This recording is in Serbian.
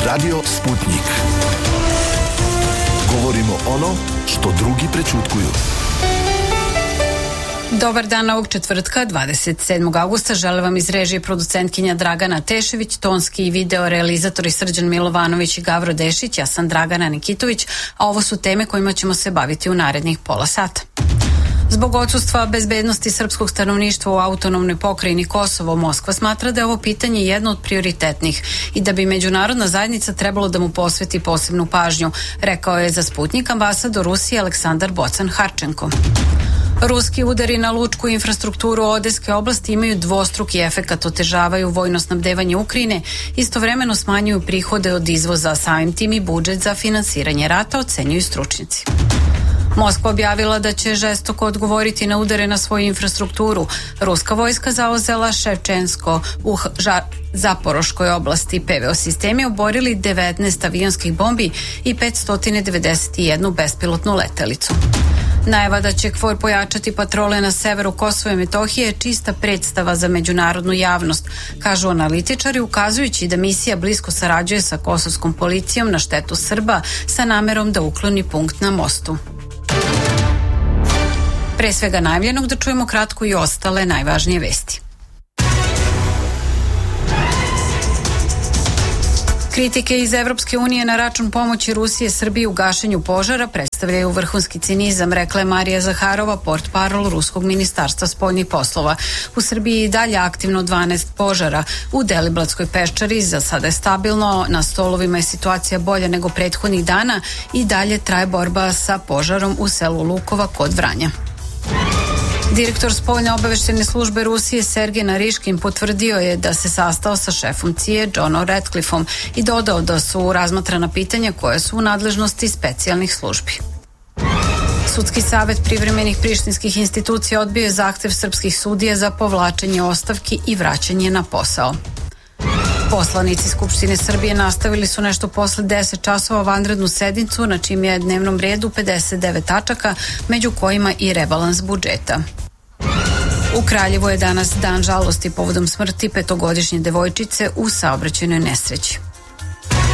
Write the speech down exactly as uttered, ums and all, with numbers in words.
Radio Sputnik. Govorimo ono što drugi prećutkuju. Dobar dan ovog četvrtka, dvadeset sedmog avgusta. Žele vam iz režije producentkinja Dragana Tešević, tonski i video realizatori Srđan Milovanović i Gavro Dešić. Ja sam Dragana Nikitović, a ovo su teme kojima ćemo se baviti u narednih pola sata. Zbog odsustva bezbednosti srpskog stanovništva u autonomnoj pokrajini Kosovo, Moskva smatra da je ovo pitanje jedno od prioritetnih i da bi međunarodna zajednica trebalo da mu posveti posebnu pažnju, rekao je za Sputnik ambasador Rusije Aleksandar Bocan-Harčenko. Ruski udari na lučku infrastrukturu Odeske oblasti imaju dvostruki efekat, otežavaju vojno snabdevanje Ukrajine, istovremeno smanjuju prihode od izvoza, samim tim i budžet za finansiranje rata, ocenjuju stručnjaci. Moskva objavila da će žestoko odgovoriti na udare na svoju infrastrukturu. Ruska vojska zauzela Ševčensko u Zaporoškoj oblasti. P V O sistemi oborili devetnaest avionskih bombi i petsto devedeset jedan bespilotnu letelicu. Najava da će KFOR pojačati patrole na severu Kosova i Metohije je čista predstava za međunarodnu javnost, kažu analitičari, ukazujući da misija blisko sarađuje sa kosovskom policijom na štetu Srba sa namerom da ukloni punkt na mostu. Pre svega najavljenog da čujemo kratko i ostale najvažnije vesti. Kritike iz Evropske unije na račun pomoći Rusije Srbiji u gašenju požara predstavljaju vrhunski cinizam, rekla je Marija Zaharova, portparol Ruskog ministarstva spoljnih poslova. U Srbiji je i dalje aktivno dvanaest požara. U Deliblatskoj peščari za sada je stabilno, na stolovima je situacija bolja nego prethodnih dana i dalje traje borba sa požarom u selu Lukova kod Vranja. Direktor spoljne obaveštene službe Rusije Sergej Nariškin potvrdio je da se sastao sa šefom C I A Johnom Ratcliffeom i dodao da su razmatrana pitanja koja su u nadležnosti specijalnih službi. Sudski savet privremenih prištinskih institucija odbio je zahtev srpskih sudija za povlačenje ostavki i vraćanje na posao. Poslanici Skupštine Srbije nastavili su nešto posle deset časova vanrednu sednicu na čim je dnevnom redu pedeset devet tačaka, među kojima i rebalans budžeta. U Kraljevu je danas dan žalosti povodom smrti petogodišnje devojčice u saobraćajnoj nesreći.